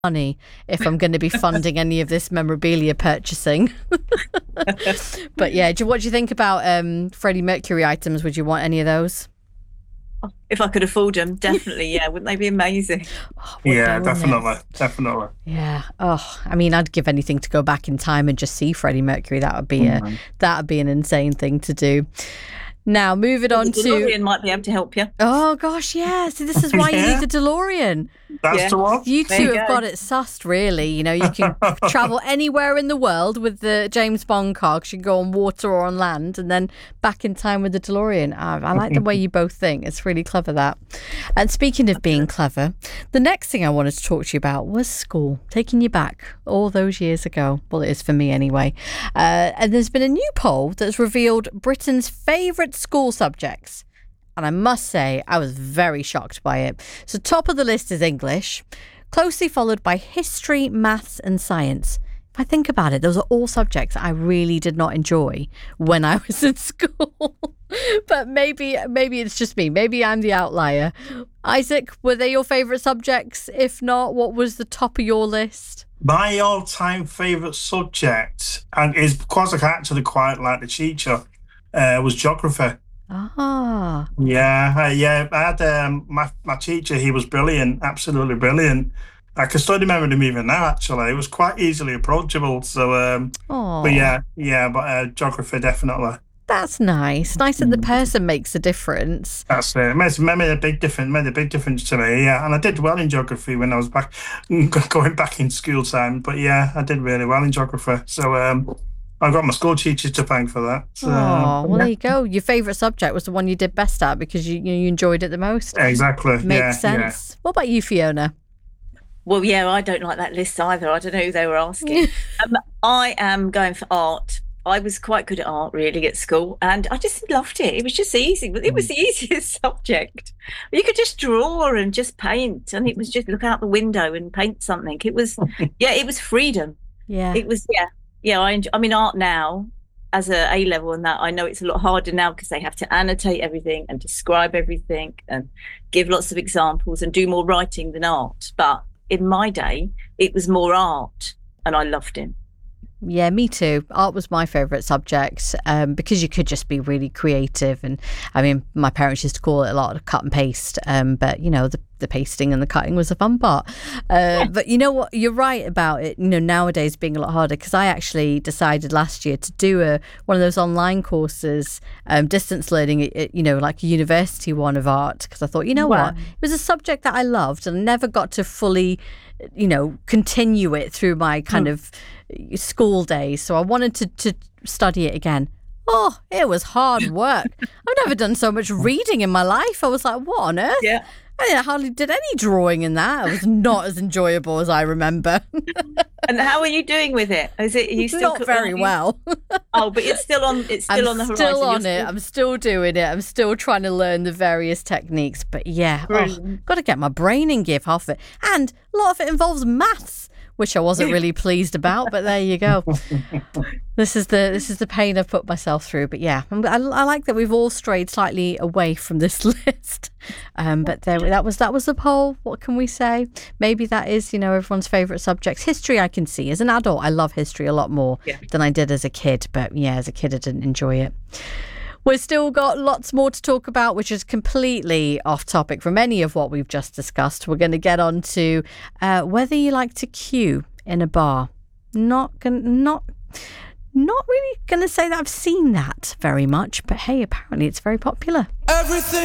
money if I'm going to be funding any of this memorabilia purchasing. But yeah, what do you think about Freddie Mercury items? Would you want any of those? If I could afford them, definitely, yeah. Wouldn't they be amazing? Oh, Yeah, wouldn't it? definitely. Yeah. Oh, I mean, I'd give anything to go back in time and just see Freddie Mercury. That would be an insane thing to do. Now, moving on The to. DeLorean might be able to help you. Oh gosh, yeah. So this is why you Yeah. need the DeLorean. That's Yeah. the one. You There two you have go. got it sussed, really. You know, you can travel anywhere in the world with the James Bond car, 'cause you can go on water or on land, and then back in time with the DeLorean. I like the way you both think. It's really clever, that. And speaking of being clever, the next thing I wanted to talk to you about was school, taking you back all those years ago. Well, it is for me anyway. And there's been a new poll that's revealed Britain's favourite school subjects. And I must say, I was very shocked by it. So top of the list is English, closely followed by history, maths and science. If I think about it, those are all subjects I really did not enjoy when I was in school. But maybe it's just me. Maybe I'm the outlier. Isaac, were they your favourite subjects? If not, what was the top of your list? My all-time favourite subject, and is because I actually quite like the teacher, was geography. Ah, Yeah. I had my teacher. He was brilliant, absolutely brilliant. I can still remember him even now. Actually, it was quite easily approachable. So, oh, but yeah, geography definitely. that's nice. Nice that the person makes a difference. That's it. Made a big difference. Made a big difference to me. Yeah, and I did well in geography when I was back going back in school time. But yeah, I did really well in geography. So I got my school teachers to thank for that. So, Oh, well, there you go. Your favourite subject was the one you did best at because you enjoyed it the most. exactly. Makes sense. What about you, Fiona? Well, yeah, I don't like that list either. I don't know who they were asking. I am going for art. I was quite good at art, really, at school, and I just loved it. It was just easy. It was the easiest subject. You could just draw and just paint, and it was just look out the window and paint something. It was, yeah, it was freedom. Yeah. It was, yeah. I mean, art now as a level and that, I know it's a lot harder now because they have to annotate everything and describe everything and give lots of examples and do more writing than art. But in my day, it was more art, and I loved it. Yeah, me too. Art was my favourite subject because you could just be really creative. And I mean, my parents used to call it a lot of cut and paste. But, you know, the pasting and the cutting was the fun part. But you know what? You're right about it, you know, nowadays being a lot harder, because I actually decided last year to do one of those online courses, distance learning, you know, like a university one of art, because I thought, you know what? It was a subject that I loved and never got to fully, you know, continue it through my kind of school days. So I wanted to study it again. Oh, it was hard work. I've never done so much reading in my life. I was like, what on earth? Yeah. I hardly did any drawing in that. It was not as enjoyable as I remember. And how are you doing with it? Is it, are you still Not very well. Oh, but it's still on. It's still on the horizon. Still on You're it. I'm still doing it. I'm still trying to learn the various techniques. But yeah, got to get my brain in gear for half of it. And a lot of it involves maths, which I wasn't really pleased about. But there you go. This is the pain I've put myself through. But yeah, I like that we've all strayed slightly away from this list. But that was the poll. What can we say? Maybe that is, you know, everyone's favourite subjects. History, I can see. As an adult, I love history a lot more than I did as a kid. But yeah, as a kid, I didn't enjoy it. We've still got lots more to talk about, which is completely off topic from any of what we've just discussed. We're going to get on to whether you like to queue in a bar. Not really going to say that I've seen that very much, but hey, apparently it's very popular. Everything